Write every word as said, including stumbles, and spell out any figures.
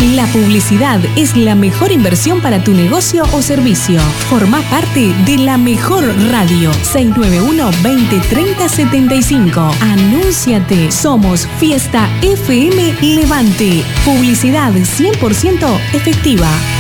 La publicidad es la mejor inversión para tu negocio o servicio. Formá parte de la mejor radio. seis nueve uno, veinte, treinta, setenta y cinco. Anúnciate. Somos Fiesta F M Levante. Publicidad cien por ciento efectiva.